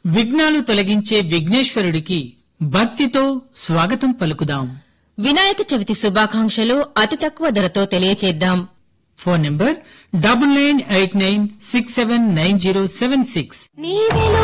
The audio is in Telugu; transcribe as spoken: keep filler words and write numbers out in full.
విఘ్నాలు తొలగించే విఘ్నేశ్వరుడికి భక్తితో స్వాగతం పలుకుదాం. వినాయక చవితి శుభాకాంక్షలు అతి తక్కువ ధరతో తెలియచేద్దాం. Phone number double nine eight nine six seven nine zero seven six.